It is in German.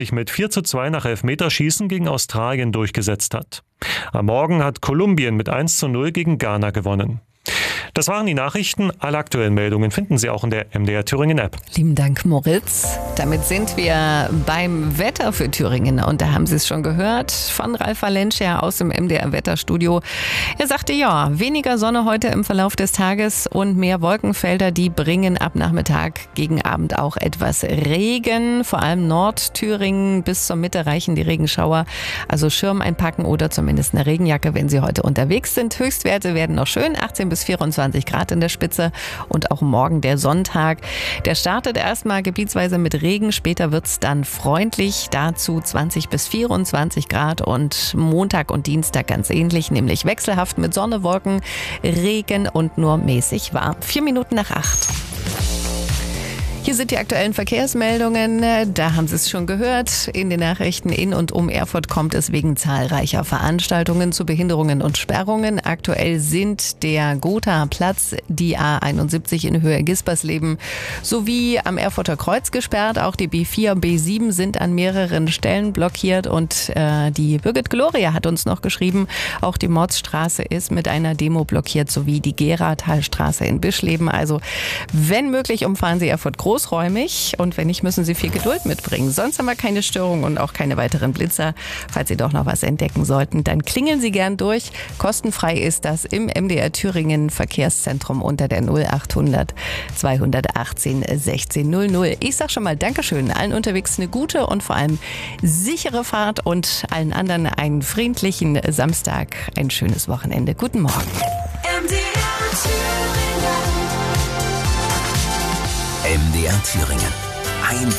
sich mit 4:2 nach Elfmeterschießen gegen Australien durchgesetzt hat. Am Morgen hat Kolumbien mit 1:0 gegen Ghana gewonnen. Das waren die Nachrichten. Alle aktuellen Meldungen finden Sie auch in der MDR Thüringen App. Lieben Dank, Moritz. Damit sind wir beim Wetter für Thüringen. Und da haben Sie es schon gehört von Ralf Valencia aus dem MDR Wetterstudio. Er sagte, ja, weniger Sonne heute im Verlauf des Tages und mehr Wolkenfelder, die bringen ab Nachmittag gegen Abend auch etwas Regen. Vor allem Nordthüringen bis zur Mitte reichen die Regenschauer. Also Schirm einpacken oder zumindest eine Regenjacke, wenn Sie heute unterwegs sind. Höchstwerte werden noch schön, 18 bis 24 Grad in der Spitze und auch morgen der Sonntag. Der startet erstmal gebietsweise mit Regen, später wird es dann freundlich, dazu 20 bis 24 Grad und Montag und Dienstag ganz ähnlich, nämlich wechselhaft mit Sonne, Wolken, Regen und nur mäßig warm. 7:04. Hier sind die aktuellen Verkehrsmeldungen. Da haben Sie es schon gehört. In den Nachrichten in und um Erfurt kommt es wegen zahlreicher Veranstaltungen zu Behinderungen und Sperrungen. Aktuell sind der Gotha-Platz, die A71 in Höhe Gispersleben sowie am Erfurter Kreuz gesperrt. Auch die B4 und B7 sind an mehreren Stellen blockiert. Und die Birgit Gloria hat uns noch geschrieben, auch die Motzstraße ist mit einer Demo blockiert, sowie die Geratalstraße in Bischleben. Also wenn möglich, umfahren Sie Erfurt großräumig und wenn nicht, müssen Sie viel Geduld mitbringen. Sonst haben wir keine Störungen und auch keine weiteren Blitzer. Falls Sie doch noch was entdecken sollten, dann klingeln Sie gern durch. Kostenfrei ist das im MDR Thüringen Verkehrszentrum unter der 0800 218 1600. Ich sag schon mal Dankeschön. Allen unterwegs eine gute und vor allem sichere Fahrt und allen anderen einen friedlichen Samstag, ein schönes Wochenende. Guten Morgen. MDR Thüringen.